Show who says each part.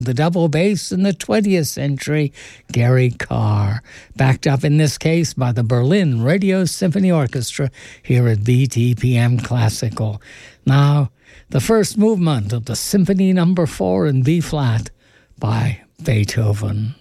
Speaker 1: The double bass in the 20th century, Gary Carr, backed up in this case by the Berlin Radio Symphony Orchestra here at BTPM Classical. Now, the first movement of the Symphony No. 4 in B-flat by Beethoven.